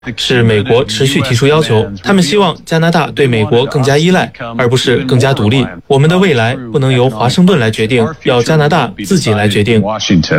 是美国持续提出要求，他们希望加拿大对美国更加依赖，而不是更加独立。我们的未来不能由华盛顿来决定，要加拿大自己来决定。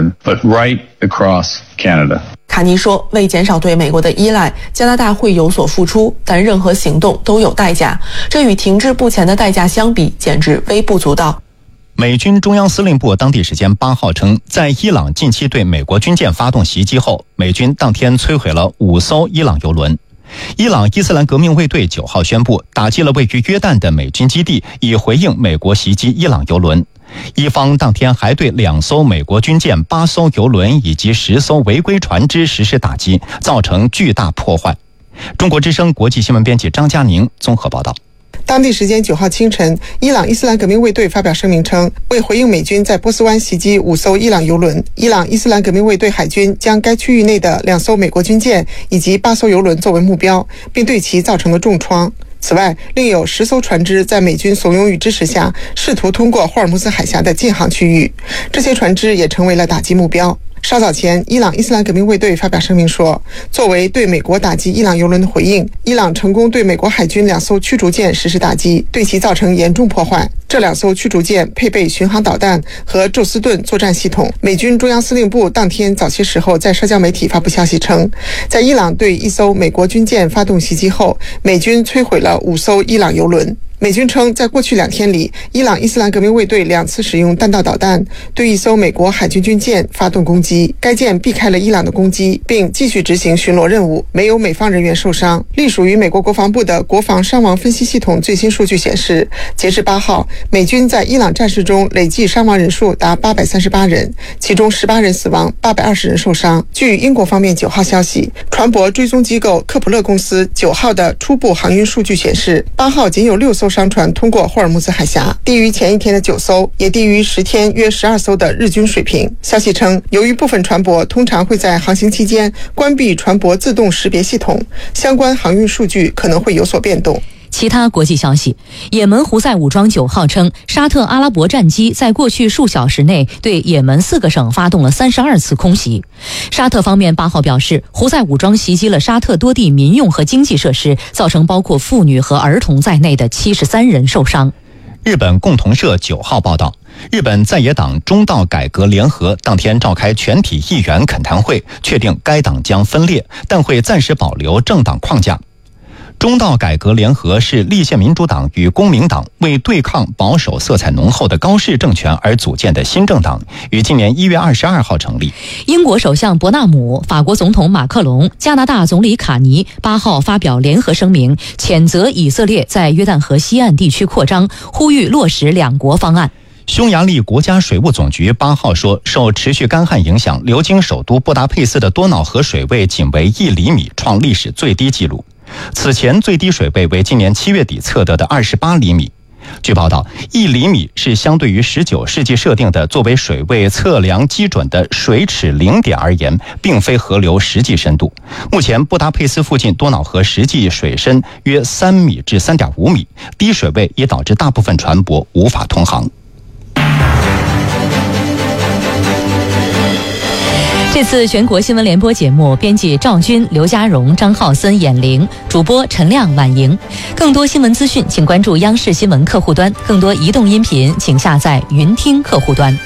卡尼说，为减少对美国的依赖，加拿大会有所付出，但任何行动都有代价，这与停滞不前的代价相比，简直微不足道。 美军中央司令部当地时间8号称，在伊朗近期对美国军舰发动袭击后，美军当天摧毁了5艘伊朗油轮。伊朗伊斯兰革命卫队9号宣布，打击了位于约旦的美军基地，以回应美国袭击伊朗油轮。伊方当天还对2艘美国军舰、8艘油轮以及10艘违规船只实施打击，造成巨大破坏。中国之声国际新闻编辑张佳宁综合报道。 当地时间9号清晨，伊朗伊斯兰革命卫队发表声明称，为回应美军在波斯湾袭击5艘伊朗油轮，伊朗伊斯兰革命卫队海军将该区域内的2艘美国军舰以及8艘油轮作为目标，并对其造成了重创。此外，另有10艘船只在美军怂恿与支持下，试图通过霍尔木兹海峡的禁航区域，这些船只也成为了打击目标。稍早前，伊朗伊斯兰革命卫队发表声明说，作为对美国打击伊朗油轮的回应，伊朗成功对美国海军2艘驱逐舰实施打击，对其造成严重破坏。这2艘驱逐舰配备巡航导弹和宙斯盾作战系统。美军中央司令部当天早些时候在社交媒体发布消息称，在伊朗对1艘美国军舰发动袭击后，美军摧毁了5艘伊朗油轮。美军称，在过去2天里，伊朗伊斯兰革命卫队2次使用弹道导弹对1艘美国海军军舰发动攻击，该舰避开了伊朗的攻击，并继续执行巡逻任务，没有美方人员受伤。隶属于美国国防部的国防伤亡分析系统最新数据显示，截至8号，美军在伊朗战事中累计伤亡人数达838人，其中18人死亡，820人受伤。据英国方面9号消息，船舶追踪机构科普勒公司9号的初步航运数据显示，8号仅有6艘商船通过霍尔木兹海峡，低于前一天的9艘，也低于10天约12艘的日均水平。消息称，由于部分船舶通常会在航行期间关闭船舶自动识别系统，相关航运数据可能会有所变动。 其他国际消息，也门胡塞武装9号称，沙特阿拉伯战机在过去数小时内对也门4个省发动了32次空袭。沙特方面8号表示，胡塞武装袭击了沙特多地民用和经济设施，造成包括妇女和儿童在内的73人受伤。 日本共同社9号报道，日本在野党中道改革联合当天召开全体议员恳谈会，确定该党将分裂，但会暂时保留政党框架。中道改革联合是立宪民主党与公明党为对抗保守色彩浓厚的高市政权而组建的新政党，于今年1月22号成立。 英国首相伯纳姆、法国总统马克龙、加拿大总理卡尼8号发表联合声明，谴责以色列在约旦河西岸地区扩张，呼吁落实2国方案。 匈牙利国家水务总局8号说，受持续干旱影响，流经首都布达佩斯的多瑙河水位仅为1厘米，创历史最低纪录。此前最低水位为今年7月底测得的28厘米。据报道，1厘米是相对于19世纪设定的作为水位测量基准的水尺0点而言，并非河流实际深度。目前布达佩斯附近多瑙河实际水深约3米至3.5米，低水位也导致大部分船舶无法通航。 这次全国新闻联播节目，编辑赵军、刘家荣、张浩森、闫玲，主播陈亮、婉莹。更多新闻资讯，请关注央视新闻客户端；更多移动音频，请下载云听客户端。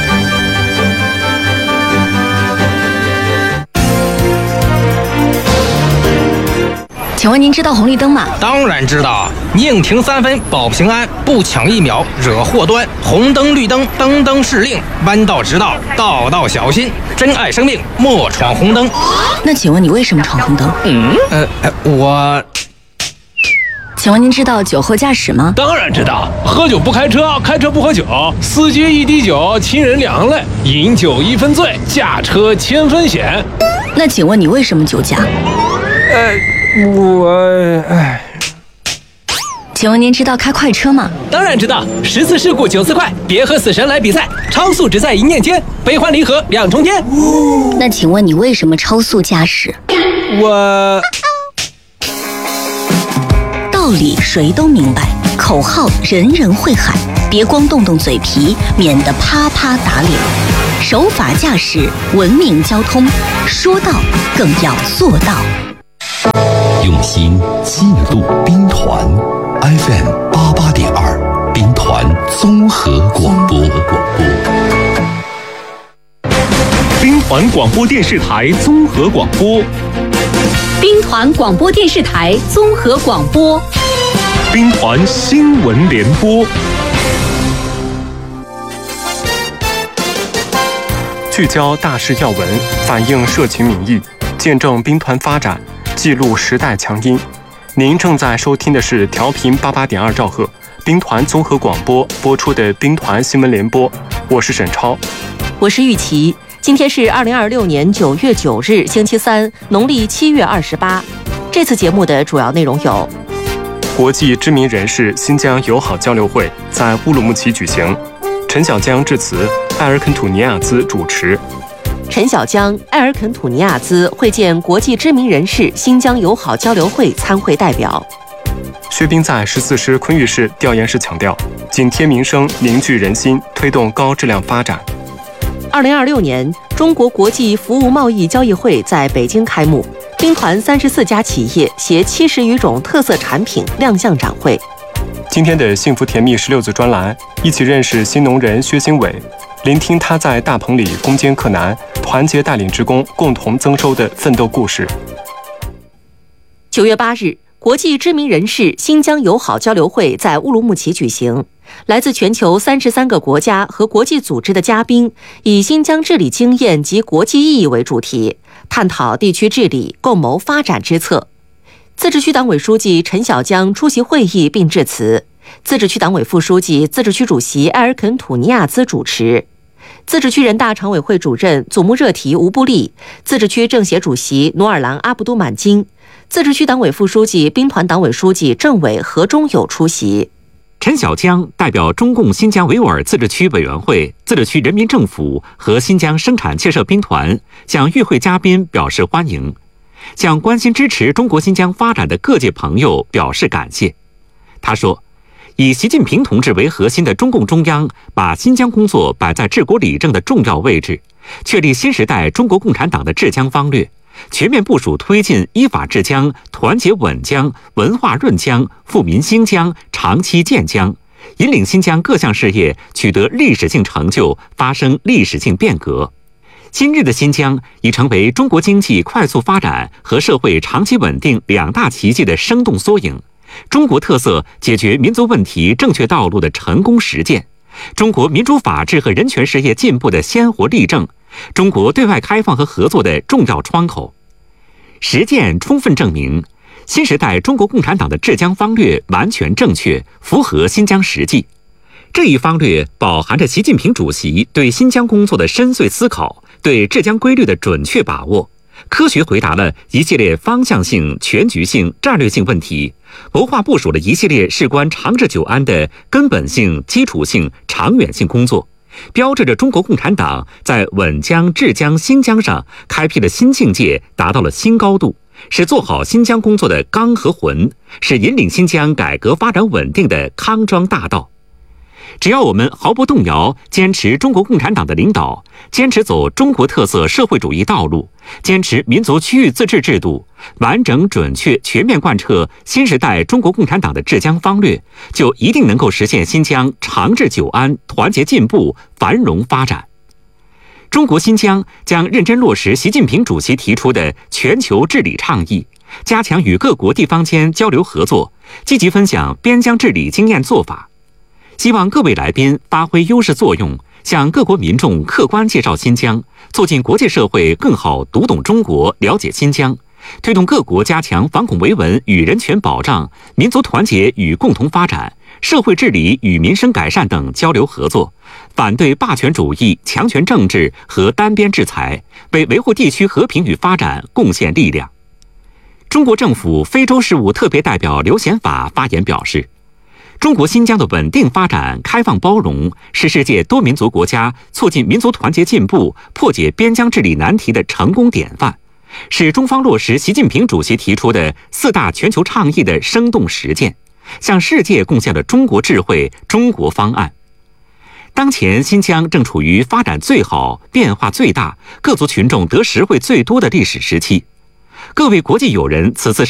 请问您知道红绿灯吗？ 当然知道，宁停3分保平安，不抢1秒惹祸端。红灯绿灯灯灯是令，弯道直道道道小心。珍爱生命，莫闯红灯。 那请问你为什么闯红灯？ 我。 请问您知道酒后驾驶吗？ 当然知道，喝酒不开车，开车不喝酒，司机1滴酒，亲人2泪，饮酒1分醉，驾车1000分险。 那请问你为什么酒驾？请问您知道开快车吗？ 当然知道，10次事故9次快，别和死神来比赛，超速只在一念间，悲欢离合2重天。 那请问你为什么超速驾驶？道理谁都明白，口号人人会喊，别光动动嘴皮，免得啪啪打脸。守法驾驶，文明交通，说到更要做到。 用心记录兵团 FM 88.2兵团综合广播。 兵团广播电视台综合广播。 兵团广播电视台综合广播。 兵团新闻联播。聚焦大事要闻，反映社群民意，见证兵团发展，记录时代强音。您正在收听的是调频88.2兆赫兵团综合广播播出的兵团新闻联播，我是沈超， 我是玉琪。今天是2026年9月9日，星期三，农历7月28。这次节目的主要内容有： 国际知名人士新疆友好交流会在乌鲁木齐举行，陈小江致辞，埃尔肯土尼亚兹主持。 陈小江、埃尔肯土尼亚兹会见国际知名人士新疆友好交流会参会代表。 薛兵在14师昆玉市调研时强调，紧贴民生，凝聚人心，推动高质量发展。 2026年，中国国际服务贸易交易会在北京开幕，兵团34家企业携70余种特色产品亮相展会。 今天的幸福甜蜜16字专栏，一起认识新农人薛兴伟，聆听他在大棚里攻坚克难，团结带领职工共同增收的奋斗故事。 9月8日，国际知名人士新疆友好交流会在乌鲁木齐举行。来自全球33个国家和国际组织的嘉宾，以新疆治理经验及国际意义为主题，探讨地区治理，共谋发展之策。自治区党委书记陈小江出席会议并致辞，自治区党委副书记、自治区主席埃尔肯土尼亚兹主持。自治区人大常委会主任祖木热提吴布利，自治区政协主席努尔兰阿布都满金，自治区党委副书记、兵团党委书记、政委何忠友出席。 陈小江代表中共新疆维吾尔自治区委员会、自治区人民政府和新疆生产建设兵团向与会嘉宾表示欢迎，向关心支持中国新疆发展的各界朋友表示感谢。他说，以习近平同志为核心的中共中央把新疆工作摆在治国理政的重要位置，确立新时代中国共产党的治疆方略，全面部署推进依法治疆、团结稳疆、文化润疆、富民兴疆、长期建疆，引领新疆各项事业取得历史性成就，发生历史性变革。今日的新疆已成为中国经济快速发展和社会长期稳定两大奇迹的生动缩影，中国特色解决民族问题正确道路的成功实践，中国民主法治和人权事业进步的鲜活例证，中国对外开放和合作的重要窗口。实践充分证明，新时代中国共产党的治疆方略完全正确，符合新疆实际。这一方略饱含着习近平主席对新疆工作的深邃思考，对治疆规律的准确把握，科学回答了一系列方向性、全局性、战略性问题，谋划部署了一系列事关长治久安的根本性、基础性、长远性工作，标志着中国共产党在稳疆、治疆、新疆上开辟了新境界，达到了新高度，是做好新疆工作的纲和魂，是引领新疆改革发展稳定的康庄大道。只要我们毫不动摇坚持中国共产党的领导，坚持走中国特色社会主义道路，坚持民族区域自治制度，完整准确全面贯彻新时代中国共产党的治疆方略，就一定能够实现新疆长治久安、团结进步、繁荣发展。中国新疆将认真落实习近平主席提出的全球治理倡议，加强与各国地方间交流合作，积极分享边疆治理经验做法。希望各位来宾发挥优势作用，向各国民众客观介绍新疆，促进国际社会更好读懂中国、了解新疆，推动各国加强反恐维稳与人权保障、民族团结与共同发展、社会治理与民生改善等交流合作，反对霸权主义、强权政治和单边制裁，为维护地区和平与发展贡献力量。中国政府非洲事务特别代表刘显法发言表示，中国新疆的稳定发展、开放包容，是世界多民族国家促进民族团结进步、破解边疆治理难题的成功典范，是中方落实习近平主席提出的4大全球倡议的生动实践，向世界贡献了中国智慧、中国方案。当前新疆正处于发展最好、变化最大、各族群众得实惠最多的历史时期。各位国际友人此次